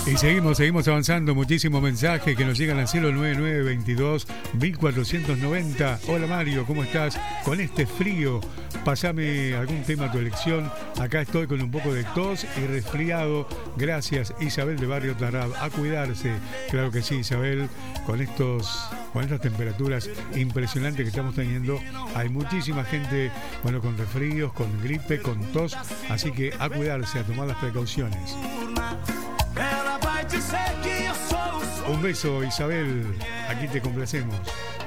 Y seguimos avanzando, muchísimos mensajes que nos llegan al cielo 9922-1490. Hola Mario, ¿cómo estás? Con este frío, pasame algún tema a tu elección. Acá estoy con un poco de tos y resfriado. Gracias, Isabel de Barrio Tarab. A cuidarse. Claro que sí, Isabel, con estas temperaturas impresionantes que estamos teniendo, hay muchísima gente, bueno, con resfríos, con gripe, con tos, así que a cuidarse, a tomar las precauciones. Un beso, Isabel, aquí te complacemos.